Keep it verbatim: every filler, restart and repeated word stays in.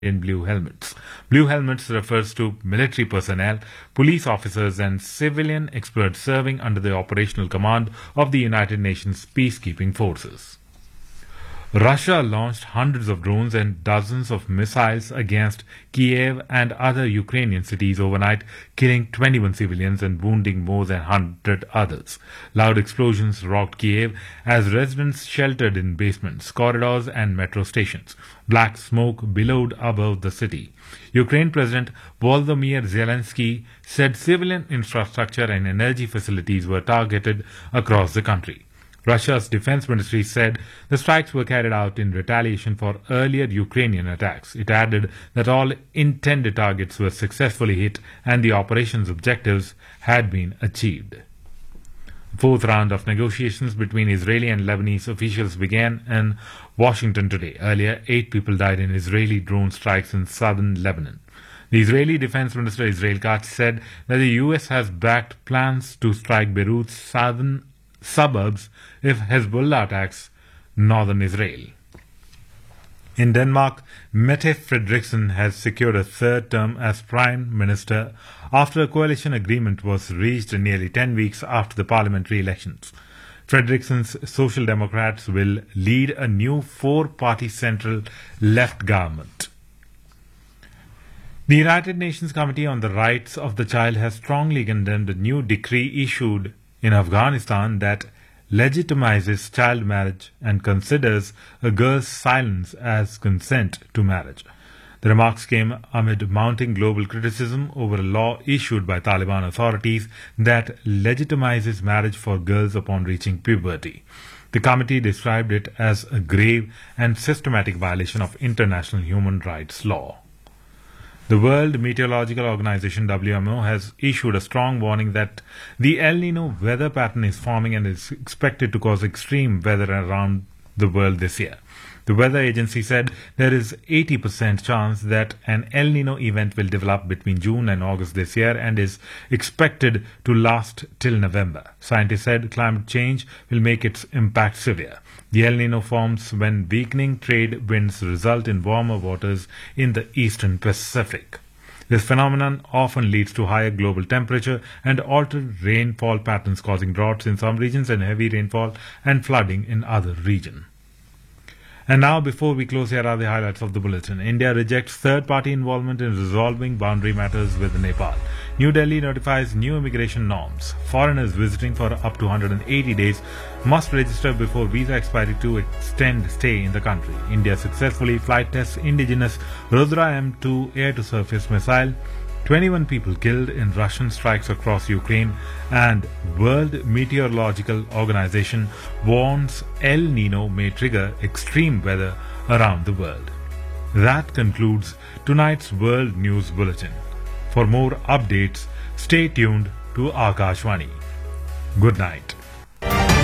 in blue helmets. Blue helmets refers to military personnel, police officers and civilian experts serving under the operational command of the United Nations peacekeeping forces. Russia launched hundreds of drones and dozens of missiles against Kiev and other Ukrainian cities overnight, killing twenty-one civilians and wounding more than one hundred others. Loud explosions rocked Kiev as residents sheltered in basements, corridors and metro stations. Black smoke billowed above the city. Ukraine President Volodymyr Zelensky said civilian infrastructure and energy facilities were targeted across the country. Russia's defense ministry said the strikes were carried out in retaliation for earlier Ukrainian attacks. It added that all intended targets were successfully hit and the operation's objectives had been achieved. The fourth round of negotiations between Israeli and Lebanese officials began in Washington today. Earlier, eight people died in Israeli drone strikes in southern Lebanon. The Israeli Defense Minister Israel Katz said that the U S has backed plans to strike Beirut's southern suburbs if Hezbollah attacks northern Israel. In Denmark, Mette Frederiksen has secured a third term as Prime Minister after a coalition agreement was reached nearly ten weeks after the parliamentary elections. Frederiksen's Social Democrats will lead a new four-party central-left government. The United Nations Committee on the Rights of the Child has strongly condemned a new decree issued in Afghanistan that legitimizes child marriage and considers a girl's silence as consent to marriage. The remarks came amid mounting global criticism over a law issued by Taliban authorities that legitimizes marriage for girls upon reaching puberty. The committee described it as a grave and systematic violation of international human rights law. The World Meteorological Organization W M O has issued a strong warning that the El Nino weather pattern is forming and is expected to cause extreme weather around the world this year. The weather agency said there is eighty percent chance that an El Nino event will develop between June and August this year and is expected to last till November. Scientists said climate change will make its impact severe. The El Nino forms when weakening trade winds result in warmer waters in the eastern Pacific. This phenomenon often leads to higher global temperature and altered rainfall patterns, causing droughts in some regions and heavy rainfall and flooding in other regions. And now, before we close, here are the highlights of the bulletin. India rejects third-party involvement in resolving boundary matters with Nepal. New Delhi notifies new immigration norms. Foreigners visiting for up to one hundred eighty days must register before visa expiry to extend stay in the country. India successfully flight tests indigenous Rudra M two air-to-surface missile. twenty-one people killed in Russian strikes across Ukraine, and World Meteorological Organization warns El Nino may trigger extreme weather around the world. That concludes tonight's World News Bulletin. For more updates, stay tuned to Akashvani. Good night.